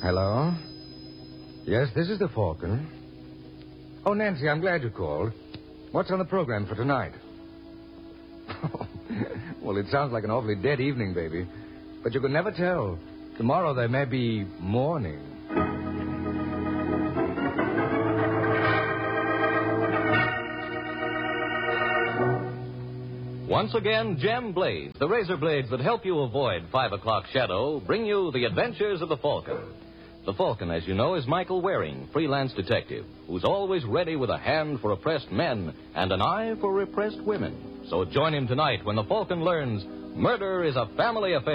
Hello? Yes, this is the Falcon. Oh, Nancy, I'm glad you called. What's on the program for tonight? Well, it sounds like an awfully dead evening, baby. But you can never tell. Tomorrow there may be morning. Once again, Gem Blades, the razor blades that help you avoid 5 o'clock shadow, bring you the adventures of the Falcon. The Falcon, as you know, is Michael Waring, freelance detective, who's always ready with a hand for oppressed men and an eye for repressed women. So join him tonight when the Falcon learns murder is a family affair.